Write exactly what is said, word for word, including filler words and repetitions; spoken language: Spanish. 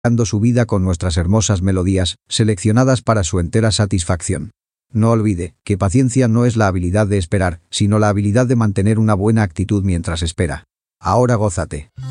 alegrando su vida con nuestras hermosas melodías, seleccionadas para su entera satisfacción. No olvide que paciencia no es la habilidad de esperar, sino la habilidad de mantener una buena actitud mientras espera. Ahora gózate.